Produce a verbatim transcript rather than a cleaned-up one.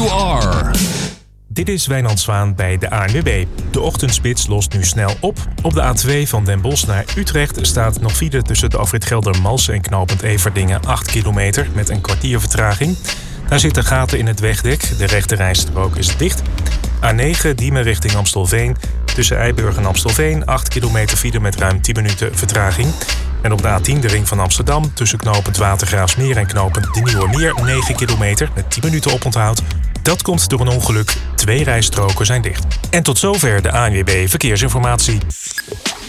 you are. Dit is Wijnand Zwaan bij de A N W B. De ochtendspits lost nu snel op. Op de A twee van Den Bosch naar Utrecht staat nog file tussen de afrit Geldermalsen en knooppunt Everdingen acht kilometer met een kwartier vertraging. Daar zitten gaten in het wegdek. De rechterrijstrook is dicht. A negen Diemen richting Amstelveen. Tussen Eiburg en Amstelveen acht kilometer file met ruim tien minuten vertraging. En op de A tien de ring van Amsterdam tussen knooppunt Watergraafsmeer en knooppunt De Nieuwe Meer negen kilometer met tien minuten oponthoud. Dat komt door een ongeluk. Twee rijstroken zijn dicht. En tot zover de A N W B Verkeersinformatie.